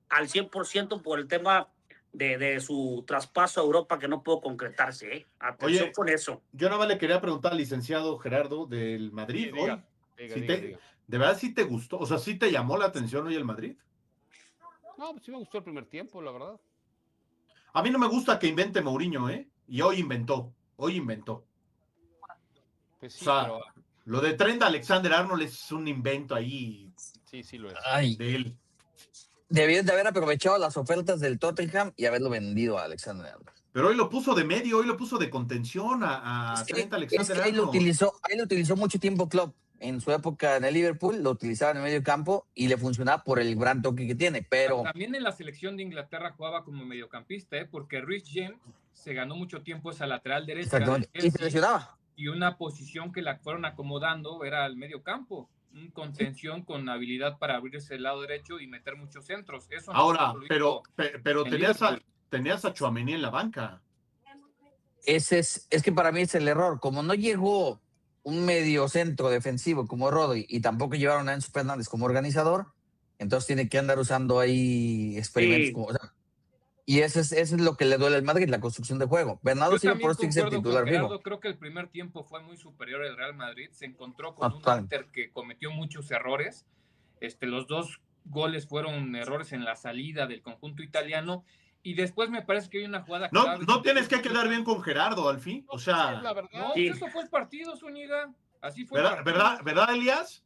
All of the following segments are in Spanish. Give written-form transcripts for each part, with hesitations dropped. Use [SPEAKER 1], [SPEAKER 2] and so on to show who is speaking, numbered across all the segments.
[SPEAKER 1] al 100% por el tema de su traspaso a Europa que no pudo concretarse, ¿eh? Atención.
[SPEAKER 2] Oye,
[SPEAKER 1] con eso.
[SPEAKER 2] Yo nada más le quería preguntar al licenciado Gerardo del Madrid
[SPEAKER 3] Sí,
[SPEAKER 2] hoy.
[SPEAKER 3] diga.
[SPEAKER 2] ¿De verdad sí te gustó? O sea, ¿sí te llamó la atención hoy el Madrid?
[SPEAKER 3] No, pues sí me gustó el primer tiempo, la verdad.
[SPEAKER 2] A mí no me gusta que invente Mourinho, ¿eh? Y hoy inventó.
[SPEAKER 3] Pues
[SPEAKER 2] O
[SPEAKER 3] sí,
[SPEAKER 2] sea,
[SPEAKER 3] pero
[SPEAKER 2] lo de Trent Alexander-Arnold es un invento ahí
[SPEAKER 3] sí lo es.
[SPEAKER 4] Ay,
[SPEAKER 2] de él.
[SPEAKER 4] debían de haber aprovechado las ofertas del Tottenham y haberlo vendido a Alexander Arnold.
[SPEAKER 2] Pero hoy lo puso de medio, hoy lo puso de contención a Trent
[SPEAKER 4] Es que ahí lo utilizó mucho tiempo Klopp. En su época en el Liverpool lo utilizaba en el medio campo y le funcionaba por el gran toque que tiene, pero
[SPEAKER 5] También en la selección de Inglaterra jugaba como mediocampista, porque Reece James se ganó mucho tiempo esa lateral derecha
[SPEAKER 4] exactamente, y se lesionaba.
[SPEAKER 5] y una posición que la fueron acomodando era el medio campo, un contención con habilidad para abrirse el lado derecho y meter muchos centros. Eso
[SPEAKER 2] Ahora,
[SPEAKER 5] no lo
[SPEAKER 2] pero
[SPEAKER 5] en
[SPEAKER 2] tenías a Tchouaméni en la banca.
[SPEAKER 4] Es que para mí es el error. Como no llegó un medio centro defensivo como Rodri y tampoco llevaron a Enzo Fernández como organizador, entonces tiene que andar usando ahí experimentos.
[SPEAKER 1] Sí.
[SPEAKER 4] O sea, y eso es lo que le duele al Madrid, la construcción de juego. Bernardo
[SPEAKER 5] Yo
[SPEAKER 4] Silva
[SPEAKER 5] también
[SPEAKER 4] por eso tiene que ser
[SPEAKER 5] concuerdo
[SPEAKER 4] titular
[SPEAKER 5] con Gerardo,
[SPEAKER 4] fijo.
[SPEAKER 5] creo que el primer tiempo fue muy superior al Real Madrid, se encontró con un
[SPEAKER 4] Total.
[SPEAKER 5] Inter que cometió muchos errores, los dos goles fueron errores en la salida del conjunto italiano, y después me parece que hay una jugada clave.
[SPEAKER 2] No tienes que quedar bien con Gerardo al fin, o sea...
[SPEAKER 3] Es la verdad.
[SPEAKER 5] No,
[SPEAKER 1] Sí.
[SPEAKER 5] eso fue el partido, Zúñiga, así fue
[SPEAKER 2] ¿Verdad,
[SPEAKER 5] el partido.
[SPEAKER 2] ¿verdad, Elías?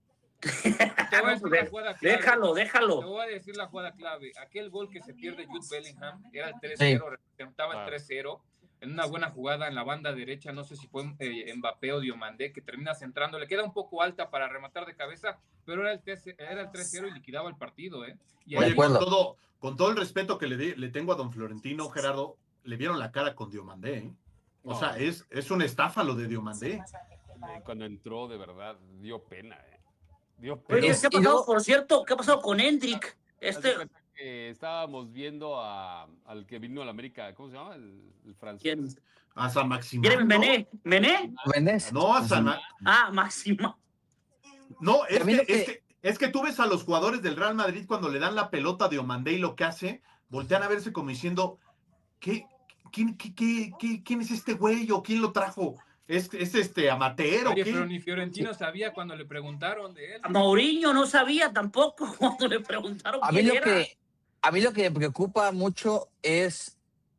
[SPEAKER 5] Te voy a decir la jugada clave.
[SPEAKER 1] Déjalo.
[SPEAKER 5] Te voy a decir la jugada clave. Aquel gol que se pierde Jude Bellingham era el 3-0, representaba el 3-0. En una buena jugada en la banda derecha, no sé si fue Mbappé o Diomandé, que termina centrando. Le queda un poco alta para rematar de cabeza, pero era el 3-0 y liquidaba el partido. Y
[SPEAKER 2] Oye,
[SPEAKER 5] ahí,
[SPEAKER 2] con todo el respeto que le tengo a don Florentino, Gerardo, le vieron la cara con Diomandé, ¿eh? O sea, es una estafa lo de Diomandé.
[SPEAKER 3] Cuando entró, de verdad, dio pena. Dio
[SPEAKER 1] Oye,
[SPEAKER 3] pena.
[SPEAKER 1] ¿qué ha pasado, por cierto? ¿Qué ha pasado con Hendrik?
[SPEAKER 3] Estábamos viendo al que vino a la América, ¿cómo se llama? El francés.
[SPEAKER 1] ¿Quién?
[SPEAKER 2] A San Maximano.
[SPEAKER 1] ¿Quién? ¿Mené?
[SPEAKER 2] No, a San
[SPEAKER 1] Máximo.
[SPEAKER 2] No, es que tú ves a los jugadores del Real Madrid cuando le dan la pelota a Diomandé y lo que hace, voltean a verse como diciendo, ¿quién es este güey o quién lo trajo? ¿Es amateur o qué?
[SPEAKER 5] Pero ni Fiorentino sabía cuando le preguntaron de él.
[SPEAKER 1] A Mourinho no sabía tampoco cuando le preguntaron quién era.
[SPEAKER 4] A mí lo que me preocupa mucho es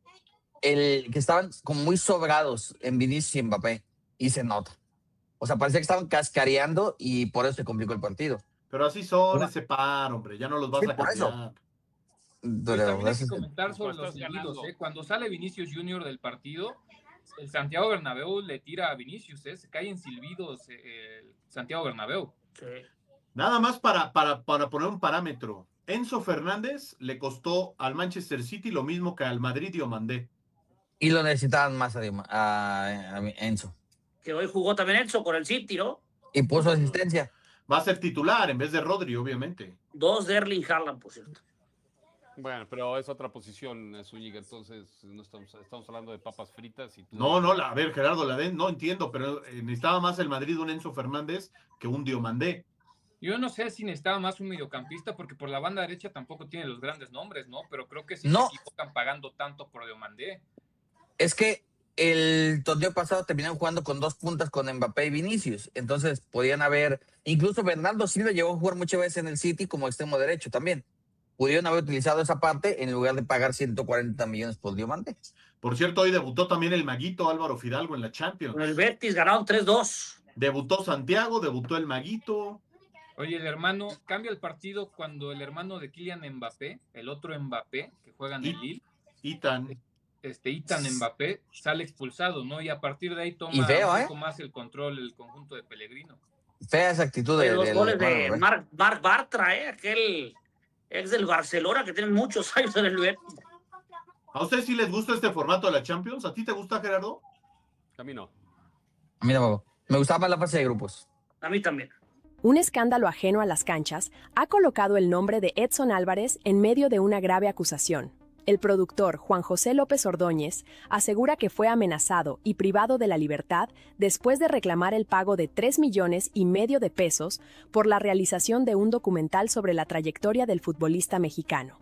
[SPEAKER 4] el que estaban como muy sobrados en Vinicius y Mbappé, y se nota. O sea, parecía que estaban cascareando y por eso se complicó el partido.
[SPEAKER 2] Pero así son ese par, hombre, ya no los vas a cambiar.
[SPEAKER 5] Pero también hay que comentar sobre los silbidos. Cuando sale Vinicius Junior del partido, el Santiago Bernabéu le tira a Vinicius, se cae en silbidos el Santiago Bernabéu.
[SPEAKER 1] Sí.
[SPEAKER 2] Nada más para poner un parámetro. Enzo Fernández le costó al Manchester City lo mismo que al Madrid Diomandé.
[SPEAKER 4] Y lo necesitaban más a Enzo.
[SPEAKER 1] Que hoy jugó también Enzo con el City, ¿no?
[SPEAKER 4] Y puso asistencia.
[SPEAKER 2] Va a ser titular en vez de Rodri, obviamente.
[SPEAKER 1] 2 de Erling Haaland, por cierto.
[SPEAKER 3] Bueno, pero es otra posición, Zúñiga, entonces no estamos hablando de papas fritas. Y tú...
[SPEAKER 2] No, a ver, Gerardo, no entiendo, pero necesitaba más el Madrid un Enzo Fernández que un Diomandé.
[SPEAKER 5] Yo no sé si necesitaba más un mediocampista, porque por la banda derecha tampoco tiene los grandes nombres, ¿no? Pero creo que sí se equivocan pagando tanto por Diomandé.
[SPEAKER 4] Es que el torneo pasado terminaron jugando con 2 puntas con Mbappé y Vinicius. Entonces podían haber, incluso Bernardo Silva llegó a jugar muchas veces en el City como extremo derecho también. Pudieron haber utilizado esa parte en lugar de pagar 140 millones por Diomandé.
[SPEAKER 2] Por cierto, hoy debutó también el Maguito Álvaro Fidalgo en la Champions.
[SPEAKER 1] Con el Betis ganaron 3-2.
[SPEAKER 2] Debutó Santiago, debutó el Maguito.
[SPEAKER 5] Oye, el hermano, cambia el partido cuando el hermano de Kylian Mbappé, el otro Mbappé, que juega en el Lille,
[SPEAKER 2] Ethan
[SPEAKER 5] Mbappé, sale expulsado, ¿no? Y a partir de ahí toma un poco más el control el conjunto de Pellegrino.
[SPEAKER 4] Fea esa actitud de
[SPEAKER 1] los goles de Marc Bartra, aquel ex del Barcelona que tiene muchos años en el Betis.
[SPEAKER 2] ¿A ustedes sí les gusta este formato de la Champions? ¿A ti te gusta, Gerardo?
[SPEAKER 3] A mí no.
[SPEAKER 4] A mí tampoco. Me gustaba más la fase de grupos.
[SPEAKER 1] A mí también.
[SPEAKER 6] Un escándalo ajeno a las canchas ha colocado el nombre de Edson Álvarez en medio de una grave acusación. El productor Juan José López Ordóñez asegura que fue amenazado y privado de la libertad después de reclamar el pago de 3,5 millones de pesos por la realización de un documental sobre la trayectoria del futbolista mexicano.